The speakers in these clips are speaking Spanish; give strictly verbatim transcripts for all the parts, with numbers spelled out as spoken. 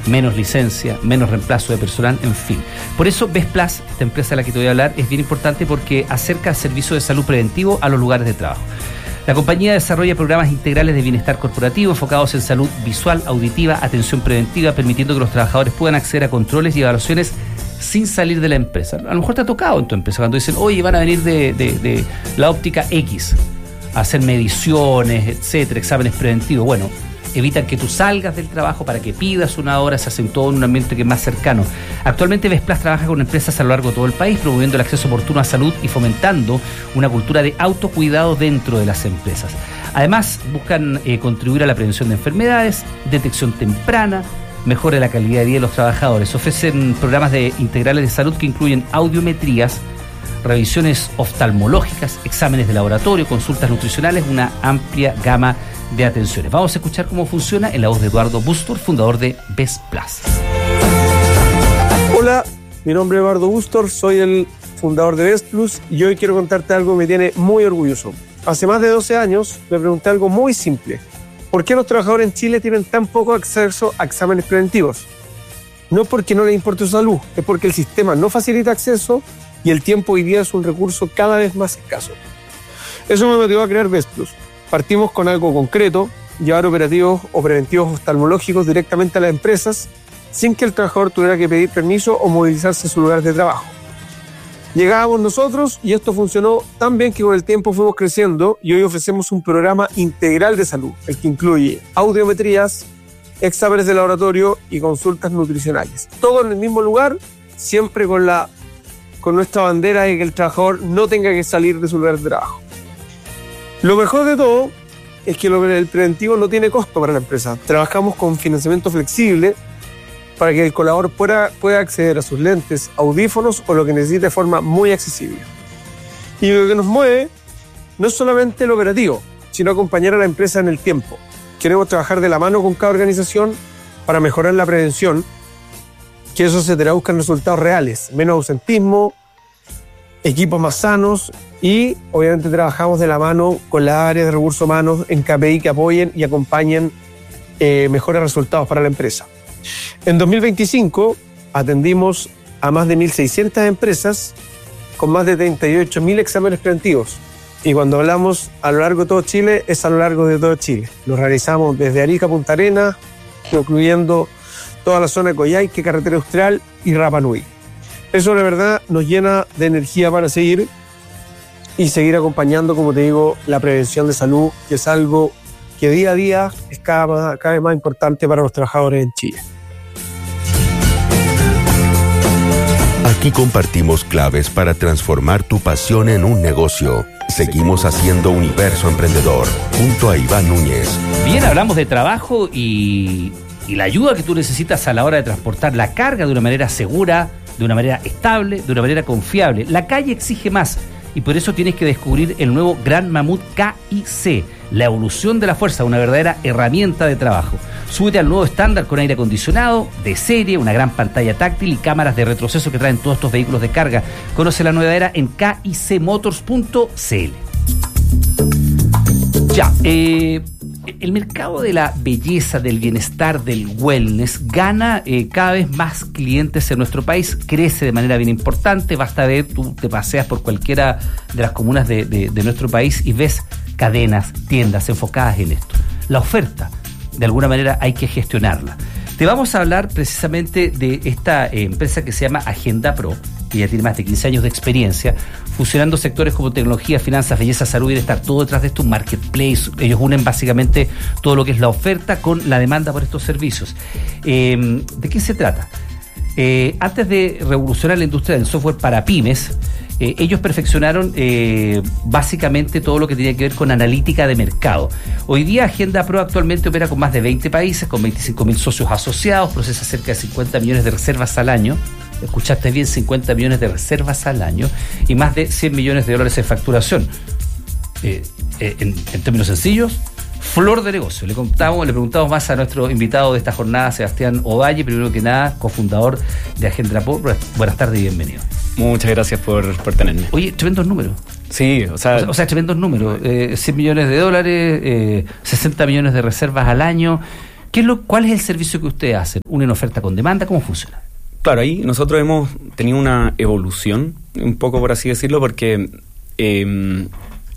menos licencia, menos reemplazo de personal, en fin. Por eso Vesplas, esta empresa de la que te voy a hablar, es bien importante porque acerca el servicio de salud preventivo a los lugares de trabajo. La compañía desarrolla programas integrales de bienestar corporativo enfocados en salud visual, auditiva, atención preventiva, permitiendo que los trabajadores puedan acceder a controles y evaluaciones sin salir de la empresa. A lo mejor te ha tocado en tu empresa cuando dicen, oye, van a venir de, de, de la óptica X a hacer mediciones, etcétera, exámenes preventivos. Bueno, evitan que tú salgas del trabajo para que pidas una hora, se hacen todo en un ambiente que es más cercano. Actualmente Vesplas trabaja con empresas a lo largo de todo el país, promoviendo el acceso oportuno a salud y fomentando una cultura de autocuidado dentro de las empresas. Además, buscan eh, contribuir a la prevención de enfermedades, detección temprana, mejora la calidad de vida de los trabajadores. Ofrecen programas de integrales de salud que incluyen audiometrías, revisiones oftalmológicas, exámenes de laboratorio, consultas nutricionales, una amplia gama de atenciones. Vamos a escuchar cómo funciona en la voz de Eduardo Bustor, fundador de Vesplas. Hola, mi nombre es Eduardo Bustor, soy el fundador de Vesplas y hoy quiero contarte algo que me tiene muy orgulloso. Hace más de doce años me pregunté algo muy simple. ¿Por qué los trabajadores en Chile tienen tan poco acceso a exámenes preventivos? No es porque no les importe su salud, es porque el sistema no facilita acceso y el tiempo hoy día es un recurso cada vez más escaso. Eso me motivó a crear Vesplas. Partimos con algo concreto, llevar operativos o preventivos oftalmológicos directamente a las empresas sin que el trabajador tuviera que pedir permiso o movilizarse en su lugar de trabajo. Llegábamos nosotros y esto funcionó tan bien que con el tiempo fuimos creciendo y hoy ofrecemos un programa integral de salud, el que incluye audiometrías, exámenes de laboratorio y consultas nutricionales. Todo en el mismo lugar, siempre con, la, con nuestra bandera de que el trabajador no tenga que salir de su lugar de trabajo. Lo mejor de todo es que el preventivo no tiene costo para la empresa. Trabajamos con financiamiento flexible para que el colaborador pueda, pueda acceder a sus lentes, audífonos o lo que necesite de forma muy accesible. Y lo que nos mueve no es solamente el operativo, sino acompañar a la empresa en el tiempo. Queremos trabajar de la mano con cada organización para mejorar la prevención, que eso se traduzca en resultados reales, menos ausentismo, equipos más sanos y obviamente trabajamos de la mano con las áreas de recursos humanos en K P I que apoyen y acompañen eh, mejores resultados para la empresa. En dos mil veinticinco atendimos a más de mil seiscientas empresas con más de treinta y ocho mil exámenes preventivos. Y cuando hablamos a lo largo de todo Chile, es a lo largo de todo Chile. Lo realizamos desde Arica a Punta Arenas, incluyendo toda la zona de Coyhaique, Carretera Austral y Rapa Nui. Eso de verdad nos llena de energía para seguir y seguir acompañando, como te digo, la prevención de salud, que es algo que día a día es cada, cada vez más importante para los trabajadores en Chile. Aquí compartimos claves para transformar tu pasión en un negocio. Seguimos haciendo Universo Emprendedor, junto a Iván Núñez. Bien, hablamos de trabajo y, y la ayuda que tú necesitas a la hora de transportar la carga de una manera segura, de una manera estable, de una manera confiable. La calle exige más y por eso tienes que descubrir el nuevo Gran Mamut K I C, la evolución de la fuerza, una verdadera herramienta de trabajo. Súbete al nuevo estándar con aire acondicionado, de serie, una gran pantalla táctil y cámaras de retroceso que traen todos estos vehículos de carga. Conoce la nueva era en k i c motors punto c l. Ya, eh, el mercado de la belleza, del bienestar, del wellness gana eh, cada vez más clientes en nuestro país, crece de manera bien importante. Basta ver, tú te paseas por cualquiera de las comunas de, de, de nuestro país y ves cadenas, tiendas enfocadas en esto. La oferta, de alguna manera, hay que gestionarla. Te vamos a hablar precisamente de esta eh, empresa que se llama Agenda Pro, que ya tiene más de quince años de experiencia, fusionando sectores como tecnología, finanzas, belleza, salud y bienestar, todo detrás de esto, un marketplace. Ellos unen básicamente todo lo que es la oferta con la demanda por estos servicios. Eh, ¿De qué se trata? Eh, antes de revolucionar la industria del software para pymes, Eh, ellos perfeccionaron eh, básicamente todo lo que tenía que ver con analítica de mercado. Hoy día Agenda Pro actualmente opera con más de veinte países, con veinticinco mil socios asociados, procesa cerca de cincuenta millones de reservas al año. Escuchaste bien, cincuenta millones de reservas al año y más de cien millones de dólares en facturación. Eh, eh, en, en términos sencillos, flor de negocio. Le contamos, le preguntamos más a nuestro invitado de esta jornada, Sebastián Ovalle, primero que nada, cofundador de Agenda Pro. Buenas tardes y bienvenido. Muchas gracias por, por tenerme. Oye, tremendos números. Sí, o sea... O sea, o sea tremendos números. Eh, cien millones de dólares, eh, sesenta millones de reservas al año. ¿Qué es lo, ¿Cuál es el servicio que ustedes hacen? ¿Una oferta con demanda? ¿Cómo funciona? Claro, ahí nosotros hemos tenido una evolución, un poco por así decirlo, porque eh,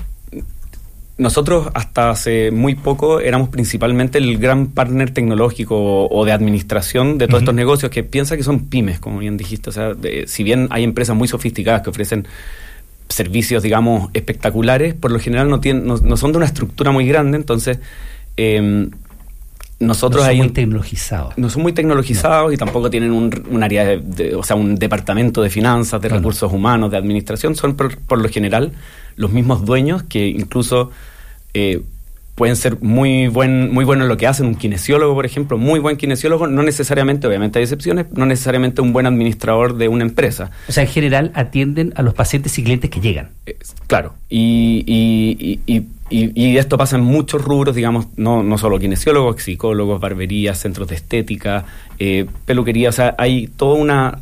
nosotros hasta hace muy poco éramos principalmente el gran partner tecnológico o de administración de todos uh-huh. estos negocios, que piensa que son pymes, como bien dijiste. O sea, de, si bien hay empresas muy sofisticadas que ofrecen servicios, digamos, espectaculares, por lo general no, tienen, no, no son de una estructura muy grande, entonces eh, nosotros no son ahí muy tecnologizados. No son muy tecnologizados no. Y tampoco tienen un, un área, de, de, o sea, un departamento de finanzas, de no, recursos no. humanos, de administración. Son por, por lo general los mismos dueños que incluso eh, pueden ser muy buen muy buenos en lo que hacen. Un kinesiólogo, por ejemplo, muy buen kinesiólogo, no necesariamente, obviamente hay excepciones, no necesariamente un buen administrador de una empresa. O sea, en general atienden a los pacientes y clientes que llegan. Eh, claro, y, y, y, y, y, y esto pasa en muchos rubros, digamos, no, no solo kinesiólogos, psicólogos, barberías, centros de estética, eh, peluquería, o sea, hay toda una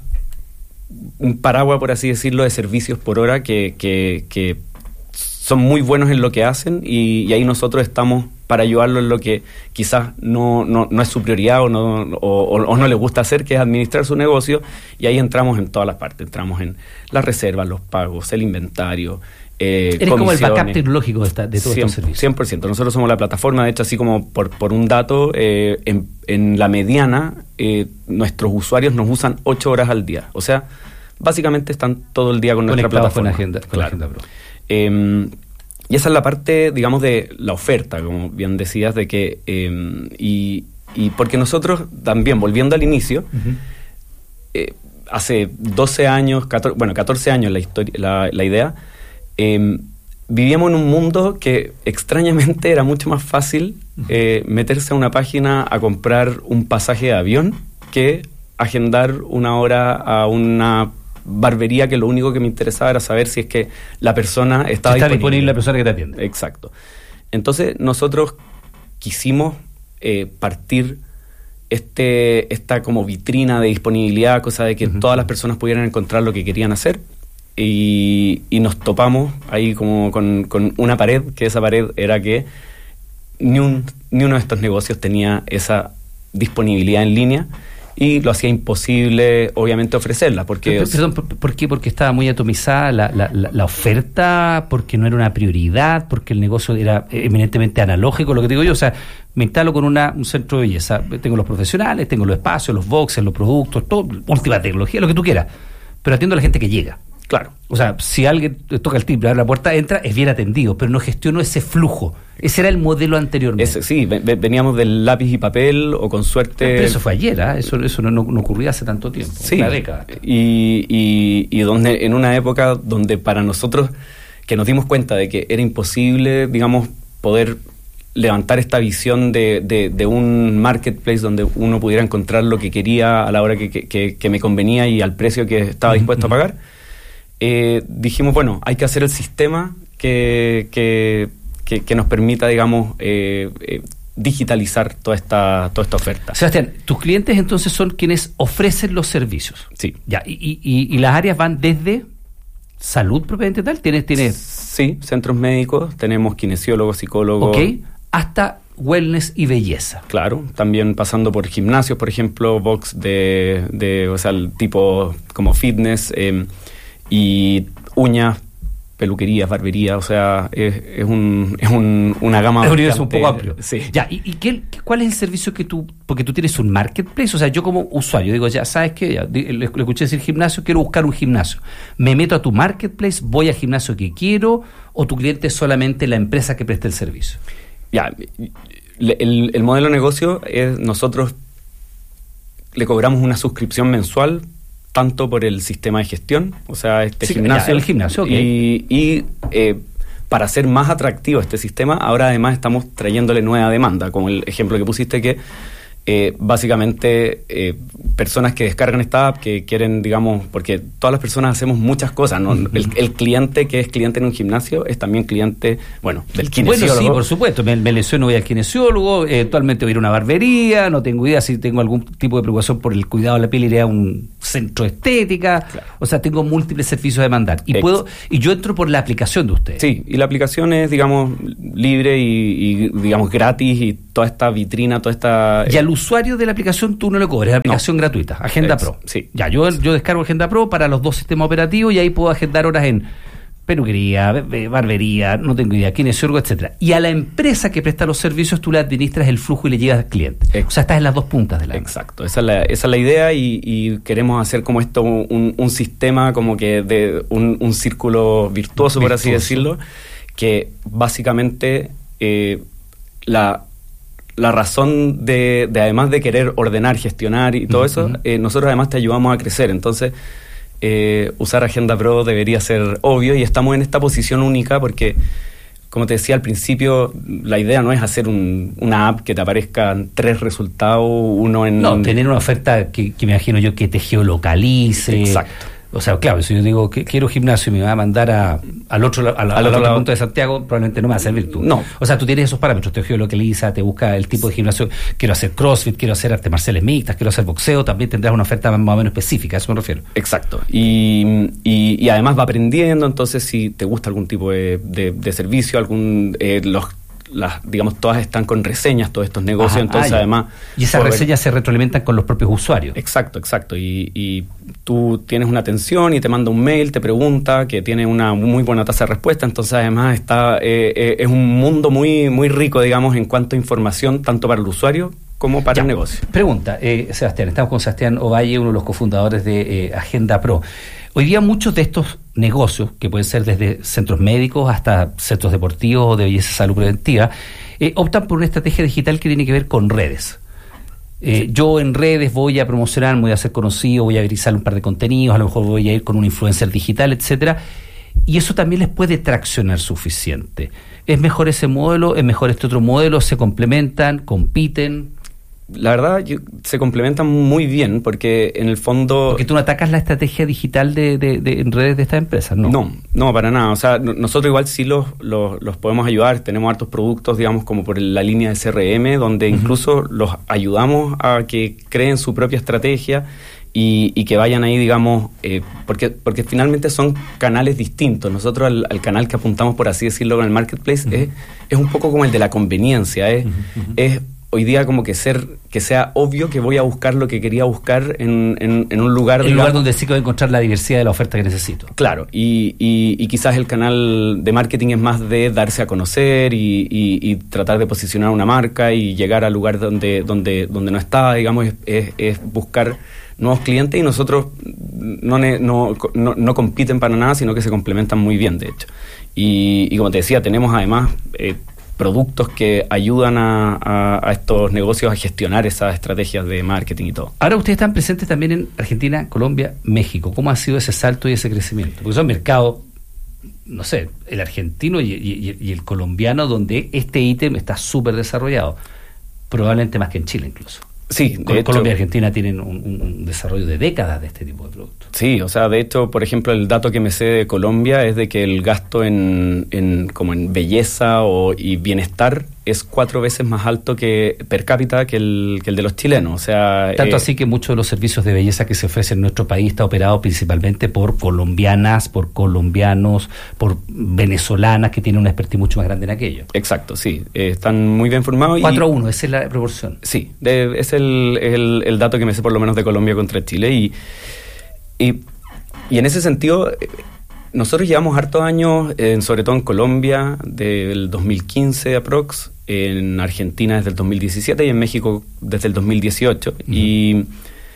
un paraguas, por así decirlo, de servicios por hora que, que, que son muy buenos en lo que hacen y, y ahí nosotros estamos para ayudarlos en lo que quizás no, no, no es su prioridad o no, o, o no les gusta hacer, que es administrar su negocio, y ahí entramos en todas las partes. Entramos en las reservas, los pagos, el inventario, eh, Eres como el backup tecnológico de, esta, de todos estos servicios. cien por ciento. Nosotros somos la plataforma, de hecho, así como por, por un dato, eh, en, en la mediana, eh, nuestros usuarios nos usan ocho horas al día. O sea, básicamente están todo el día con nuestra Conectados plataforma. Con agenda, con claro. la agenda Pro. Eh, y esa es la parte, digamos, de la oferta, como bien decías, de que eh, y, y porque nosotros también, volviendo al inicio, uh-huh. eh, hace doce años, catorce, bueno, catorce años la historia, la, la idea, eh, vivíamos en un mundo que extrañamente era mucho más fácil eh, meterse a una página a comprar un pasaje de avión que agendar una hora a una barbería, que lo único que me interesaba era saber si es que la persona estaba está disponible. disponible la persona que te atiende. Exacto. Entonces nosotros quisimos eh, partir este esta como vitrina de disponibilidad, cosa de que uh-huh. todas las personas pudieran encontrar lo que querían hacer, y, y nos topamos ahí como con, con una pared, que esa pared era que ni, un, ni uno de estos negocios tenía esa disponibilidad en línea, y lo hacía imposible, obviamente, ofrecerla. Porque pero, perdón, ¿por, ¿por qué? Porque estaba muy atomizada la, la, la, la oferta, porque no era una prioridad, porque el negocio era eminentemente analógico, lo que digo yo. O sea, me instalo con una, un centro de belleza, tengo los profesionales, tengo los espacios, los boxes, los productos, todo, última tecnología, lo que tú quieras, pero atiendo a la gente que llega. Claro. O sea, si alguien toca el timbre, abre la puerta, entra, es bien atendido, pero no gestiono ese flujo. Ese era el modelo anteriormente. Ese, sí, veníamos del lápiz y papel, o con suerte... Pero eso fue ayer, ¿eh? eso, eso no, no ocurría hace tanto tiempo, sí, una década. Y, y, y donde, en una época donde para nosotros, que nos dimos cuenta de que era imposible, digamos, poder levantar esta visión de, de, de un marketplace donde uno pudiera encontrar lo que quería a la hora que, que, que me convenía y al precio que estaba dispuesto uh-huh. a pagar, eh, dijimos, bueno, hay que hacer el sistema que, que, que, que nos permita, digamos, eh, eh, digitalizar toda esta, toda esta oferta. Sebastián, tus clientes entonces son quienes ofrecen los servicios. Sí. Ya, y, y, y las áreas van desde salud propiamente tal, ¿tienes, tienes? Sí, centros médicos, tenemos kinesiólogos, psicólogos. Ok, hasta wellness y belleza. Claro, también pasando por gimnasios, por ejemplo, box de, de o sea, el tipo como fitness, eh, y uñas, peluquerías, barbería, o sea, es, es, un, es un, una gama... Es un universo un poco amplio. Sí. Ya, ¿y, y qué, cuál es el servicio que tú... Porque tú tienes un marketplace, o sea, yo como usuario digo, ya, ¿sabes qué? Ya, le, le escuché decir gimnasio, quiero buscar un gimnasio. Me meto a tu marketplace, voy al gimnasio que quiero, o tu cliente es solamente la empresa que presta el servicio. Ya, el, el modelo de negocio es, nosotros le cobramos una suscripción mensual, tanto por el sistema de gestión, o sea, este sí, gimnasio. Ya, el gimnasio, okay. Y, y eh, para hacer más atractivo este sistema, ahora además estamos trayéndole nueva demanda, como el ejemplo que pusiste, que eh, básicamente eh, personas que descargan esta app, que quieren, digamos, porque todas las personas hacemos muchas cosas, ¿no? Uh-huh. El, el cliente que es cliente en un gimnasio es también cliente, bueno, del kinesiólogo. Bueno, sí, por supuesto, me, me lesiono, voy al kinesiólogo, eventualmente voy a ir a una barbería, no tengo idea si tengo algún tipo de preocupación por el cuidado de la piel, iré a un centro de estética, claro. O sea, tengo múltiples servicios a demandar. Y, puedo, y yo entro por la aplicación de ustedes. Sí, y la aplicación es, digamos, libre y, y digamos, gratis, y toda esta vitrina, toda esta... Y al usuario de la aplicación tú no le cobres, es aplicación no. gratuita, Agenda Ex, Pro. Sí. Ya, yo, yo descargo Agenda Pro para los dos sistemas operativos y ahí puedo agendar horas en peluquería, barbería, no tengo idea, kinesiólogo, etcétera. Y a la empresa que presta los servicios tú le administras el flujo y le llegas al cliente. Ex. O sea, estás en las dos puntas de la... Exacto, esa es la, esa es la idea y, y queremos hacer como esto un, un sistema como que de un, un círculo virtuoso, virtuoso, por así decirlo, que básicamente eh, la... La razón de, de, además de querer ordenar, gestionar y todo uh-huh. eso, eh, nosotros además te ayudamos a crecer. Entonces, eh, usar Agenda Pro debería ser obvio y estamos en esta posición única porque, como te decía al principio, la idea no es hacer un, una app que te aparezcan tres resultados, uno en... No, tener una oferta que, que me imagino yo que te geolocalice. Exacto. O sea, claro, si yo digo que quiero gimnasio y me va a mandar a, al otro, a la, al otro punto de Santiago, probablemente no me va a servir tú. No. O sea, tú tienes esos parámetros, te geolocaliza, te busca el tipo de gimnasio. Quiero hacer CrossFit, quiero hacer artes marciales mixtas, quiero hacer boxeo, también tendrás una oferta más o menos específica, a eso me refiero. Exacto. Y, y, y además va aprendiendo, entonces si te gusta algún tipo de, de, de servicio, algún... Eh, los las digamos todas están con reseñas, todos estos negocios. Ajá, entonces ah, además y esas reseñas ver... se retroalimentan con los propios usuarios. Exacto, exacto y, y tú tienes una atención y te manda un mail, te pregunta, que tiene una muy buena tasa de respuesta, entonces además está eh, eh, es un mundo muy muy rico, digamos, en cuanto a información tanto para el usuario como para ya, el negocio. Pregunta, eh, Sebastián, estamos con Sebastián Ovalle, uno de los cofundadores de eh, Agenda Pro. Hoy día muchos de estos negocios, que pueden ser desde centros médicos hasta centros deportivos o de belleza y salud preventiva, eh, optan por una estrategia digital que tiene que ver con redes. Eh, sí. Yo en redes voy a promocionar, me voy a hacer conocido, voy a viralizar un par de contenidos, a lo mejor voy a ir con un influencer digital, etcétera, y eso también les puede traccionar suficiente. ¿Es mejor ese modelo? ¿Es mejor este otro modelo? ¿Se complementan? ¿Compiten? La verdad, yo, se complementan muy bien porque en el fondo... Porque tú no atacas la estrategia digital de, de, de en redes de estas empresas, ¿no? No, no, para nada. O sea, nosotros igual sí los, los, los podemos ayudar. Tenemos hartos productos, digamos, como por la línea de C R M, donde uh-huh. incluso los ayudamos a que creen su propia estrategia y, y que vayan ahí, digamos, eh, porque, porque finalmente son canales distintos. Nosotros al, al canal que apuntamos, por así decirlo, con el Marketplace, uh-huh. es, es un poco como el de la conveniencia, es... Uh-huh. es hoy día como que ser que sea obvio que voy a buscar lo que quería buscar en, en, en un lugar... El digamos, lugar donde sí puedo encontrar la diversidad de la oferta que necesito. Claro, y, y, y quizás el canal de marketing es más de darse a conocer y, y, y tratar de posicionar una marca y llegar al lugar donde, donde, donde no está, digamos, es, es, es buscar nuevos clientes y nosotros no, no, no, no compiten para nada, sino que se complementan muy bien, de hecho. Y, y como te decía, tenemos además... Eh, productos que ayudan a, a, a estos negocios a gestionar esas estrategias de marketing y todo. Ahora ustedes están presentes también en Argentina, Colombia, México. ¿Cómo ha sido ese salto y ese crecimiento? Porque son mercados, no sé, el argentino y, y, y el colombiano, donde este ítem está súper desarrollado, probablemente más que en Chile incluso. Sí, de Col- hecho, Colombia y Argentina tienen un, un, un desarrollo de décadas de este tipo de productos. Sí, o sea, de hecho, por ejemplo, el dato que me sé de Colombia es de que el gasto en, en como en belleza o, y bienestar es cuatro veces más alto que per cápita que el, que el de los chilenos. O sea, tanto eh, así que muchos de los servicios de belleza que se ofrecen en nuestro país está operado principalmente por colombianas, por colombianos, por venezolanas que tienen una expertise mucho más grande en aquello. Exacto, sí. Eh, están muy bien formados. cuatro a uno, esa es la proporción. Sí, de, es el, el, el dato que me sé por lo menos de Colombia contra Chile. Y, y, y en ese sentido... Nosotros llevamos hartos años, eh, sobre todo en Colombia, del dos mil quince aprox, en Argentina desde el dos mil diecisiete y en México desde el dos mil dieciocho. Uh-huh. Y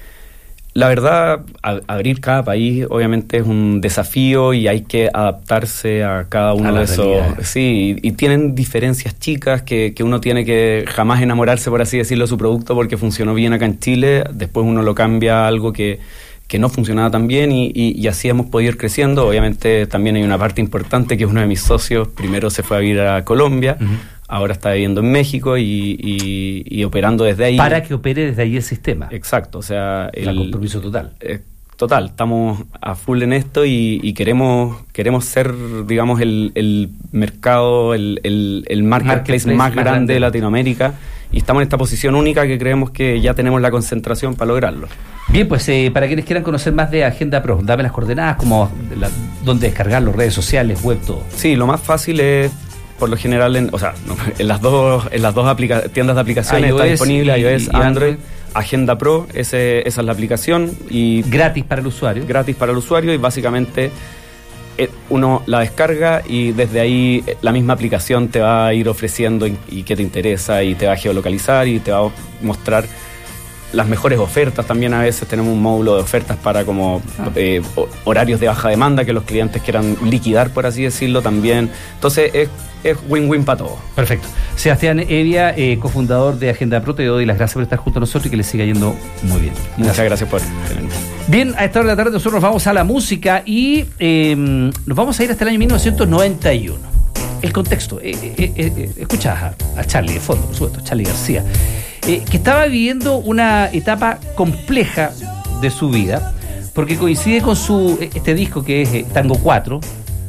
la verdad, a, abrir cada país obviamente es un desafío y hay que adaptarse a cada uno a de esos. Sí, y, y tienen diferencias chicas que, que uno tiene que jamás enamorarse, por así decirlo, de su producto porque funcionó bien acá en Chile. Después uno lo cambia a algo que... que no funcionaba tan bien y, y, y así hemos podido ir creciendo. Obviamente también hay una parte importante que uno de mis socios primero se fue a vivir a Colombia, uh-huh. ahora está viviendo en México y, y, y operando desde ahí. Para que opere desde ahí el sistema. Exacto, o sea... El compromiso total. Eh, total, estamos a full en esto y, y queremos queremos ser, digamos, el, el mercado, el, el, el marketplace, marketplace más, más grande, grande de Latinoamérica, y estamos en esta posición única que creemos que ya tenemos la concentración para lograrlo. Bien, pues eh, para quienes quieran conocer más de Agenda Pro, dame las coordenadas, como la, dónde descargarlo, redes sociales, web, todo. Sí, lo más fácil es, por lo general, en, o sea, no, en las dos en las dos aplica- tiendas de aplicaciones iOS, está disponible, iOS, y, y Android. Agenda Pro, ese, esa es la aplicación. Y gratis para el usuario. Gratis para el usuario y básicamente eh, uno la descarga y desde ahí la misma aplicación te va a ir ofreciendo y, y qué te interesa y te va a geolocalizar y te va a mostrar las mejores ofertas. También a veces tenemos un módulo de ofertas para como ah. eh, horarios de baja demanda que los clientes quieran liquidar, por así decirlo, también. Entonces es, es win-win para todos. Perfecto. Sebastián Evia, eh, cofundador de Agenda Pro, te doy las gracias por estar junto a nosotros y que le siga yendo muy bien. Gracias. Muchas gracias por tenerme. Bien, a esta hora de la tarde nosotros nos vamos a la música y eh, nos vamos a ir hasta el año mil novecientos noventa y uno. El contexto, eh, eh, eh, escuchas a, a Charly de fondo, por supuesto, Charly García, eh, que estaba viviendo una etapa compleja de su vida, porque coincide con su este disco que es eh, Tango cuatro,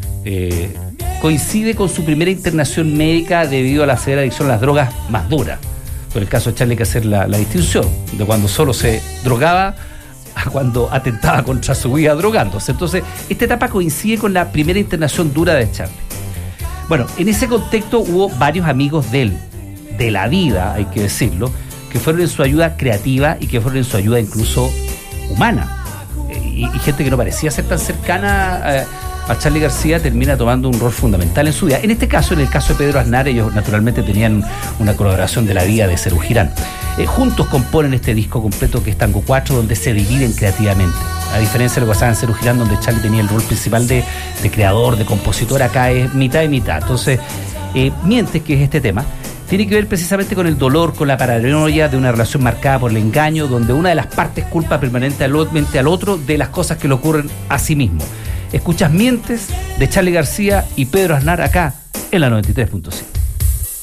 eh, coincide con su primera internación médica debido a la severa adicción a las drogas más duras. Por el caso de Charly hay que hacer la, la distinción de cuando solo se drogaba a cuando atentaba contra su vida drogándose. Entonces, esta etapa coincide con la primera internación dura de Charly. Bueno, en ese contexto hubo varios amigos de él, de la vida, hay que decirlo, que fueron en su ayuda creativa y que fueron en su ayuda incluso humana. Y, y gente que no parecía ser tan cercana a, a Charly García termina tomando un rol fundamental en su vida. En este caso, en el caso de Pedro Aznar, ellos naturalmente tenían una colaboración de la vida de Serú Girán. Eh, juntos componen este disco completo que es Tango cuatro, donde se dividen creativamente. A diferencia de lo que pasaba en Serú Girán, donde Charly tenía el rol principal de, de creador, de compositor, acá es mitad y mitad. Entonces, eh, Mientes, que es este tema, tiene que ver precisamente con el dolor, con la paranoia de una relación marcada por el engaño, donde una de las partes culpa permanentemente al otro de las cosas que le ocurren a sí mismo. Escuchas Mientes de Charly García y Pedro Aznar acá en la noventa y tres punto cinco.